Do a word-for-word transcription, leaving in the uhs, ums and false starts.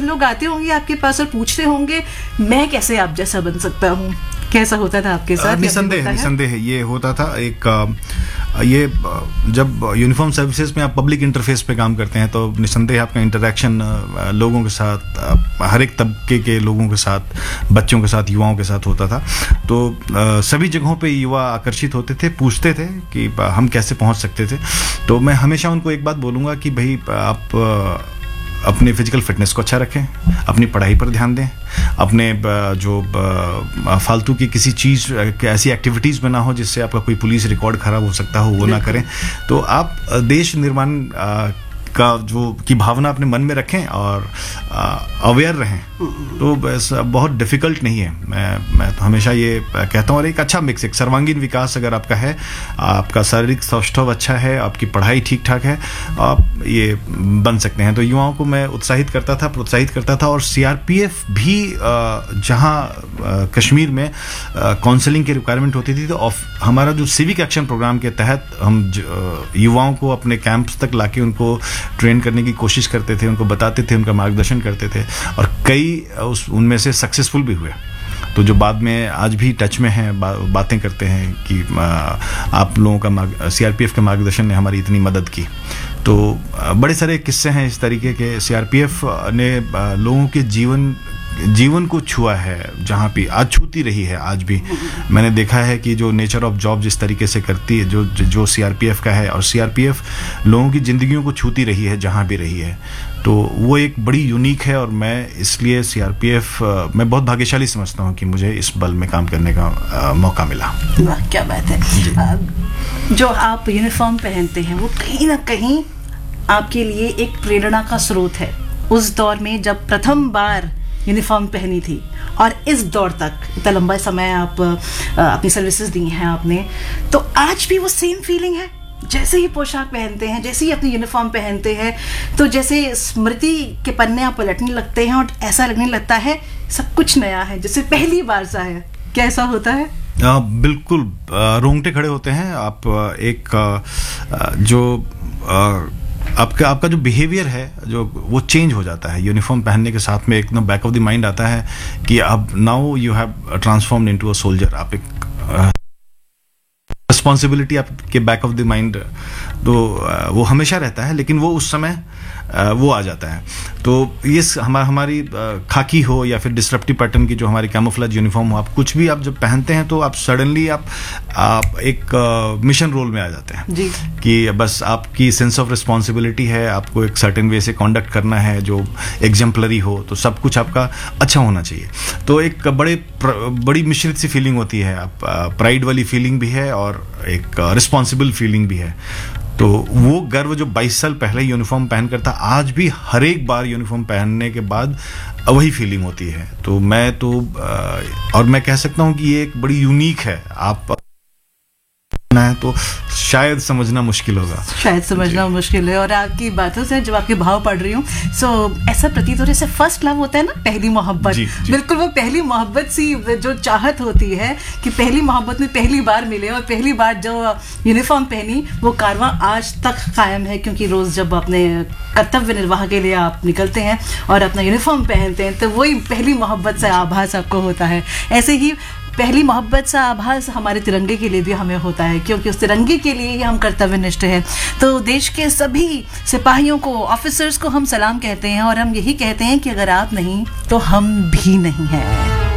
लोग आते होंगे आपके पास और पूछ रहे होंगे मैं कैसे आप जैसा बन सकता हूँ, कैसा होता था आपके साथ? निसंदेह निसंदेह ये होता था। एक ये जब यूनिफॉर्म सर्विसेज में आप पब्लिक इंटरफेस पे काम करते हैं तो निसंदेह आपका इंटरेक्शन लोगों के साथ, हर एक तबके के लोगों के साथ, बच्चों के साथ, युवाओं के साथ होता था। तो सभी जगहों पे युवा आकर्षित होते थे, पूछते थे कि हम कैसे पहुंच सकते थे। तो मैं हमेशा उनको एक बात बोलूँगा कि भाई आप अपने फिजिकल फिटनेस को अच्छा रखें, अपनी पढ़ाई पर ध्यान दें, अपने जो फालतू की किसी चीज़ ऐसी एक्टिविटीज़ में ना हो जिससे आपका कोई पुलिस रिकॉर्ड खराब हो सकता हो, वो ना करें। तो आप देश निर्माण का जो की भावना अपने मन में रखें और अवेयर रहें। तो बस बहुत डिफ़िकल्ट नहीं है। मैं मैं तो हमेशा ये कहता हूँ। और एक अच्छा मिक्स, एक सर्वांगीण विकास अगर आपका है, आपका शारीरिक सौष्ठव अच्छा है, आपकी पढ़ाई ठीक ठाक है, आप ये बन सकते हैं। तो युवाओं को मैं उत्साहित करता था, प्रोत्साहित करता था। और सीआरपीएफ भी जहाँ कश्मीर में काउंसलिंग की रिक्वायरमेंट होती थी तो हमारा जो सिविक एक्शन प्रोग्राम के तहत हम युवाओं को अपने कैंप्स तक लाके उनको ट्रेन करने की कोशिश करते थे, उनको बताते थे, उनका मार्गदर्शन करते थे और कई उस उनमें से सक्सेसफुल भी हुए। तो जो बाद में आज भी टच में हैं, बा, बातें करते हैं कि आप लोगों का सीआरपीएफ के मार्गदर्शन ने हमारी इतनी मदद की। तो बड़े सारे किस्से हैं इस तरीके के। सीआरपीएफ ने लोगों के जीवन जीवन को छुआ है, जहाँ पे आज छूती रही है। आज भी मैंने देखा है कि जो नेचर ऑफ जॉब जिस तरीके से करती है, जो जो सीआरपीएफ का है, और सीआरपीएफ लोगों की ज़िंदगियों को छूती रही है जहाँ भी रही है। तो वो एक बड़ी यूनिक है और मैं इसलिए सीआरपीएफ मैं बहुत भाग्यशाली समझता हूँ कि मुझे इस बल में काम करने का आ, मौका मिला। वाह, क्या बात है। जो आप यूनिफॉर्म पहनते हैं वो कहीं ना कहीं आपके लिए एक प्रेरणा का स्रोत है। उस दौर में जब प्रथम बार यूनिफॉर्म पहनी थी और इस दौर तक इतना लंबा समय आप अपनी सर्विसेज दी हैं आपने, तो आज भी वो सेम फीलिंग है? जैसे ही पोशाक पहनते हैं, जैसे ही अपनी यूनिफॉर्म पहनते हैं, तो जैसे स्मृति के पन्ने आप पलटने लगते हैं और ऐसा लगने लगता है सब कुछ नया है, जैसे पहली बार सा है। क्या ऐसा होता है? आ, बिल्कुल, रोंगटे खड़े होते हैं। आप एक आ, जो आ, आपका आपका जो बिहेवियर है जो वो चेंज हो जाता है यूनिफॉर्म पहनने के साथ में। एकदम बैक ऑफ द माइंड आता है कि अब now you have transformed into a soldier. आप एक रिस्पॉन्सिबिलिटी आपके बैक ऑफ द माइंड तो वो हमेशा रहता है, लेकिन वो उस समय वो आ जाता है। तो ये हमारा हमारी खाकी हो या फिर डिस्ट्रप्टिव पैटर्न की जो हमारी कैमोफ्लेज यूनिफॉर्म हो, आप कुछ भी आप जब पहनते हैं तो आप सडनली आप आप एक मिशन रोल में आ जाते हैं जी। कि बस आपकी सेंस ऑफ रिस्पॉन्सिबिलिटी है, आपको एक सर्टेन वे से कॉन्डक्ट करना है जो एग्जाम्पलरी हो, तो सब कुछ आपका अच्छा होना चाहिए। तो एक बड़े बड़ी मिश्रित सी फीलिंग होती है। आप प्राइड वाली फीलिंग भी है और एक रिस्पॉन्सिबल फीलिंग भी है। तो वो गर्व जो बाईस साल पहले यूनिफॉर्म पहन कर था, आज भी हर एक बार यूनिफॉर्म पहनने के बाद वही फीलिंग होती है। तो मैं तो और मैं कह सकता हूँ कि ये एक बड़ी यूनिक है। आप है तो शायद समझना मुश्किल होगा, शायद समझना मुश्किल है। और आपकी बातों से जब आपके भाव पढ़ रही हूँ, सो ऐसा प्रतीत हो रहा है जैसे फर्स्ट लव होता है ना, पहली मोहब्बत। बिल्कुल वो पहली मोहब्बत सी जो चाहत होती है कि पहली मोहब्बत में पहली बार मिले और पहली बार जो यूनिफॉर्म पहनी, वो कारवां आज तक कायम है। क्योंकि रोज जब अपने कर्तव्य निर्वाह के लिए आप निकलते हैं और अपना यूनिफॉर्म पहनते हैं तो वही पहली मोहब्बत से आभास आपको होता है। ऐसे ही पहली मोहब्बत सा आभास हमारे तिरंगे के लिए भी हमें होता है, क्योंकि उस तिरंगे के लिए ही हम कर्तव्यनिष्ठ हैं। तो देश के सभी सिपाहियों को, ऑफिसर्स को हम सलाम कहते हैं और हम यही कहते हैं कि अगर आप नहीं तो हम भी नहीं हैं।